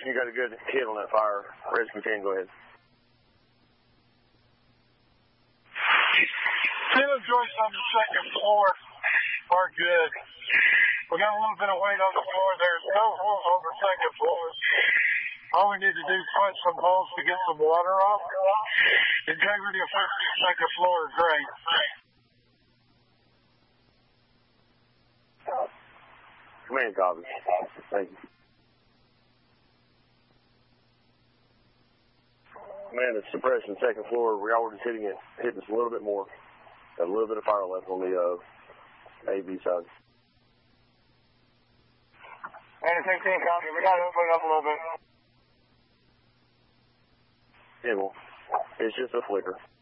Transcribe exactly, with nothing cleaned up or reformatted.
you got a good hit on that fire. Rescue ten, go ahead. Ceiling joists on the second floor are good. We got a little bit of weight on the floor. There's no holes on the second floor. All we need to do is punch some holes to get some water off. Integrity of first and second floor is great. Command copy. Thank you. Command, it's suppression second floor. We are just hitting it, hitting us a little bit more. Got a little bit of fire left on the uh, A B side. And sixteen copy. We got to open it up a little bit. Yeah, well, it's just a flicker.